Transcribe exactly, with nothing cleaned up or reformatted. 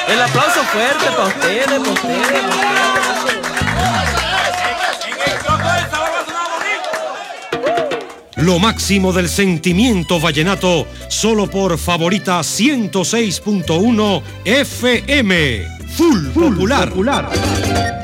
El aplauso fuerte para ustedes, para ustedes, para ustedes. Lo máximo del sentimiento vallenato, solo por Favorita ciento seis punto uno F M. Full, Full Popular. Popular.